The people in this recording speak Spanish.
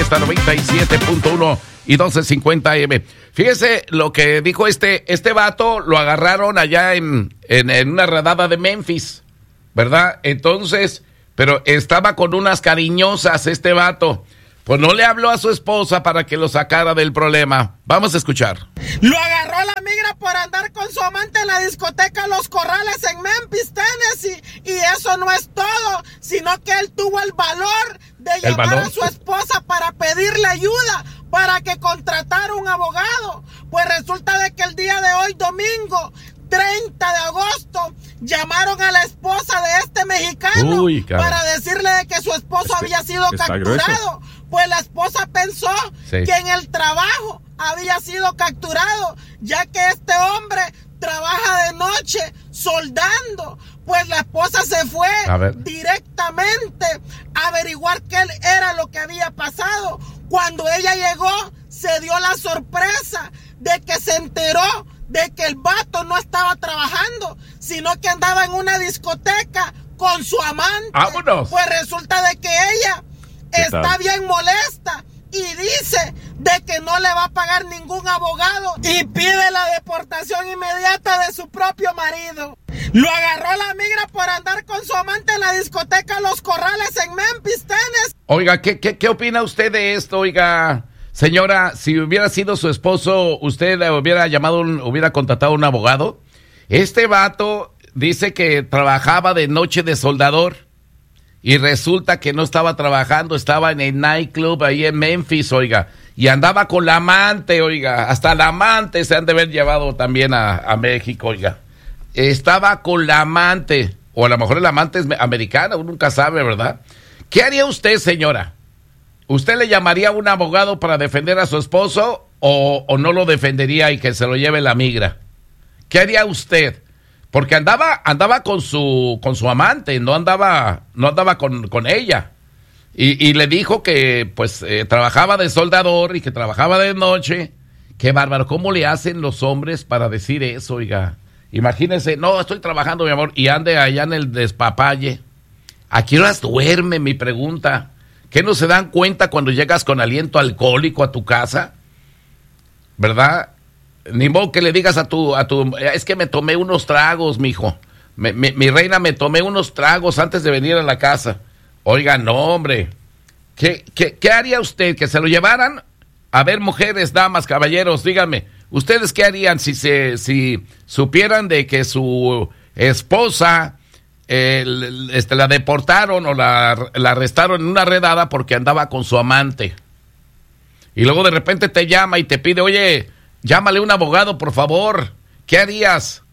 Fiesta 97.1 y 1250 AM. Fíjese lo que dijo este vato, lo agarraron allá en una redada de Memphis, ¿verdad? Entonces, pero estaba con unas cariñosas este vato. Pues no le habló a su esposa para que lo sacara del problema. Vamos a escuchar. Lo agarró la migra por andar con su amante en la discoteca Los Corrales en Memphis, Tennessee. Y eso no es todo, sino que él tuvo el valor de llamar a su esposa para pedirle ayuda, para que contratara un abogado. Pues resulta de que el día de hoy, domingo 30 de agosto, llamaron a la esposa de este mexicano para decirle de que su esposo había sido capturado. Pues la esposa pensó que en el trabajo había sido capturado, ya que este hombre trabaja de noche soldando. Pues la esposa se fue directamente a averiguar qué era lo que había pasado. Cuando ella llegó, se dio la sorpresa de que se enteró de que el vato no estaba trabajando, sino que andaba en una discoteca con su amante. ¡Vámonos! Pues resulta de que ella está bien molesta y dice de que no le va a pagar ningún abogado y pide la deportación inmediata de su propio marido. Lo agarró la migra por andar con su amante en la discoteca Los Corrales en Memphis, Tennessee. Oiga, ¿qué opina usted de esto? Oiga, señora, si hubiera sido su esposo, ¿usted hubiera contratado un abogado? Este vato dice que trabajaba de noche de soldador y resulta que no estaba trabajando, estaba en el nightclub ahí en Memphis, oiga, y andaba con la amante, oiga, hasta la amante se han de haber llevado también a México, oiga. Estaba con la amante, o a lo mejor la amante es americana, uno nunca sabe, ¿verdad? ¿Qué haría usted, señora? ¿Usted le llamaría a un abogado para defender a su esposo o no lo defendería y que se lo lleve la migra? ¿Qué haría usted? Porque andaba con su amante, no andaba con ella. Y le dijo que pues trabajaba de soldador y que trabajaba de noche. Qué bárbaro, ¿cómo le hacen los hombres para decir eso, oiga? Imagínese, no, estoy trabajando, mi amor, y ande allá en el despapalle. ¿A qué horas duerme? Mi pregunta. ¿Qué no se dan cuenta cuando llegas con aliento alcohólico a tu casa? ¿Verdad? Ni modo que le digas a tu, es que me tomé unos tragos, mijo. Mi reina, me tomé unos tragos antes de venir a la casa. Oiga, no, hombre. ¿Qué haría usted? ¿Que se lo llevaran? A ver, mujeres, damas, caballeros, díganme. ¿Ustedes qué harían si supieran de que su esposa la deportaron o la arrestaron en una redada porque andaba con su amante? Y luego de repente te llama y te pide, oye, llámale un abogado, por favor. ¿Qué harías?